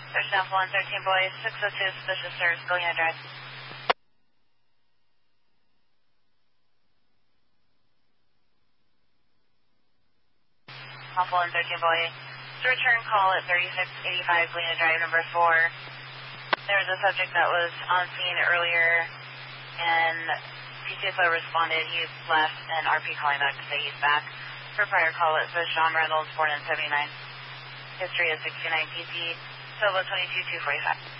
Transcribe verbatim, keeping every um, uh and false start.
Search down one thirteen boy, six oh two, suspicious service, Galena Drive. Alpha one thirteen boy, to return call at thirty-six eighty-five Galena Drive, number four. There was a subject that was on scene earlier, and P C S O responded. He's left, and R P calling back to say he's back. For prior call, it says Sean Reynolds, born in seventy-nine. History is sixty-nine P C, Silva twenty-two two forty-five.